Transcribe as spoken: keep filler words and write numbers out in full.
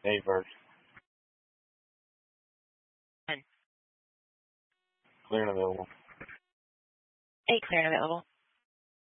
A first. One. Clear and available. Eight clear and available.